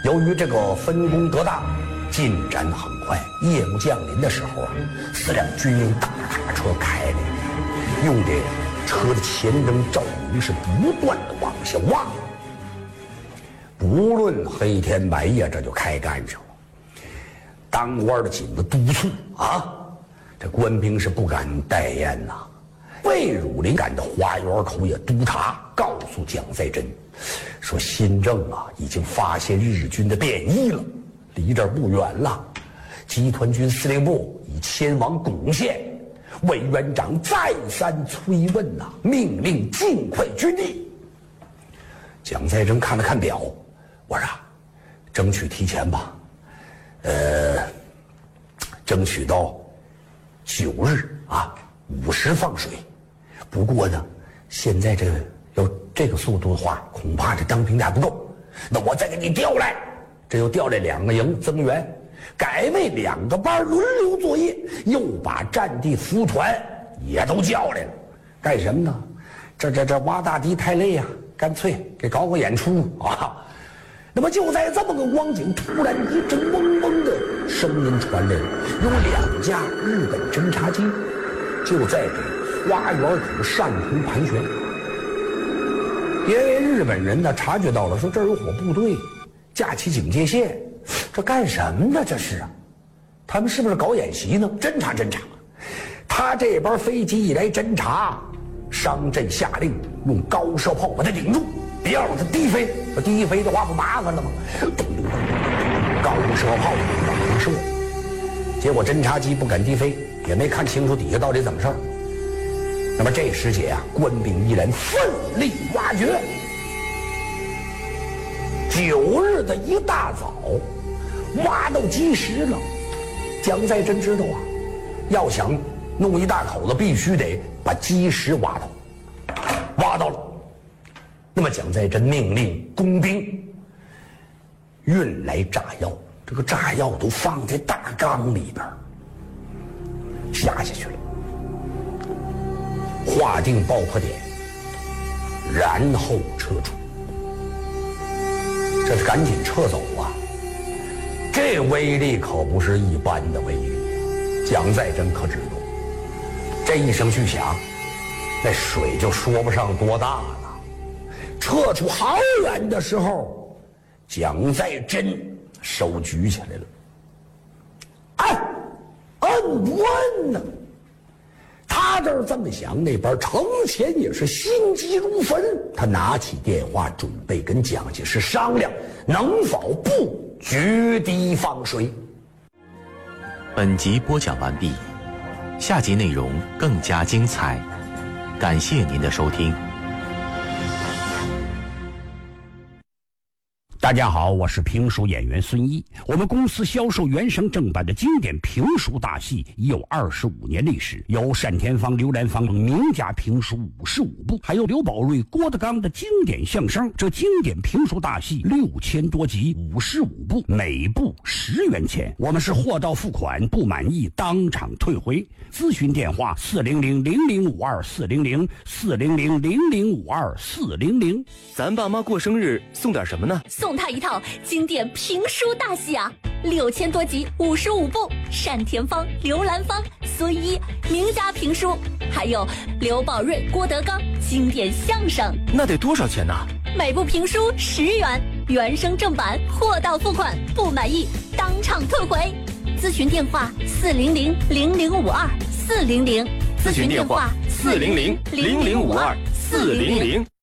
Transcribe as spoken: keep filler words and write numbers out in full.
由于这个分工得当，进展很快。夜幕降临的时候啊，四辆军用大卡车开来，用的车的前灯照明是不断的往下挖，不论黑天白夜，这就开干上了。当官的紧着督促啊，这官兵是不敢怠延呐。魏汝霖赶到花园口也督察，告诉蒋赛珍说，新政啊已经发现日军的便衣了，离这儿不远了。集团军司令部已迁往巩县，委员长再三催问呐、啊，命令尽快军力。蒋赛珍看了看表，我说、啊、争取提前吧，呃，争取到九日啊午时放水。不过呢，现在这个要这个速度的话，恐怕这当兵的还不够。那我再给你调来，这又调来两个营增援，改为两个班轮流作业，又把战地服务团也都叫来了。干什么呢？这这这挖大堤太累呀、啊，干脆给搞个演出啊！那么就在这么个光景，突然一阵嗡嗡的声音传来了，有两架日本侦察机就在这花园口上空盘旋。因为日本人呢察觉到了，说这儿有伙部队架起警戒线，这干什么呢？这是啊，他们是不是搞演习呢？侦察侦察。他这边飞机一来侦察，商震下令用高射炮把它顶住，别让它低飞。说低飞的话不麻烦了吗？咚咚咚，高射炮往上射。结果侦察机不敢低飞，也没看清楚底下到底怎么事儿。那么这时节啊，官兵依然奋力挖掘。九日的一大早，挖到基石了。蒋赛珍知道啊，要想弄一大口子，必须得把基石挖到。挖到了，那么蒋赛珍命令工兵运来炸药，这个炸药都放在大缸里边，下下去了。划定爆破点，然后撤出。这是赶紧撤走啊！这威力可不是一般的威力。蒋赛珍可知道，这一声巨响，那水就说不上多大了。撤出好远的时候，蒋赛珍手举起来了。按，按不按呢？他这儿这么想，那边程潜也是心急如焚。他拿起电话，准备跟蒋介石商量，能否不决堤放水。 本集播讲完毕，下集内容更加精彩，感谢您的收听。 大家好，我是评书演员孙一。我们公司销售原声正版的经典评书大戏已有二十五年历史，有单田芳、刘兰芳名家评书五十五部，还有刘宝瑞、郭德纲的经典相声。这经典评书大戏六千多集，五十五部，每部十元钱。我们是货到付款，不满意当场退回。咨询电话：四零零零零五二四零零四零零零零五二四零零。 咱爸妈过生日送点什么呢？ 送他一套经典评书大戏啊，六千多集，五十五部，单田芳、刘兰芳、孙一名家评书，还有刘宝瑞、郭德纲经典相声。 那得多少钱呢？ 每部评书十元，原声正版，货到付款，不满意当场退回。咨询电话：四零零零零五二四零零。 咨询电话：四零零零零五二四零零。